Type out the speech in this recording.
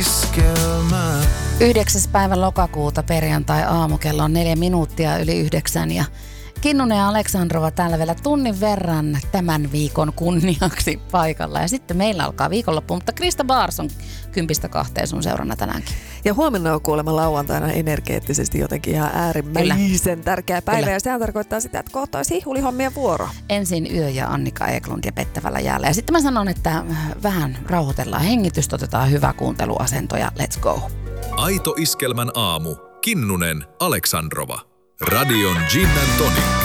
Iskelmä. 9. päivä lokakuuta perjantai-aamu, kello on 4 minuuttia yli 9 ja Kinnunen ja Aleksandrova täällä vielä tunnin verran tämän viikon kunniaksi paikalla. Ja sitten meillä alkaa viikonloppu, mutta Krista Baars on 10-2 sun seurana tänäänkin. Ja huomenna on kuulemma lauantaina energeettisesti jotenkin ihan äärimmäisen tärkeä päivä. Kyllä. Ja sehän tarkoittaa sitä, että kohta olisi hihulihommien vuoro. Ensin Yö ja Annika Eklund ja pettävällä jäällä. Ja sitten mä sanon, että vähän rauhoitellaan hengitystä, otetaan hyvä kuunteluasento ja let's go. Aito Iskelmän aamu. Kinnunen, Aleksandrova. Radion Gin & Tonic.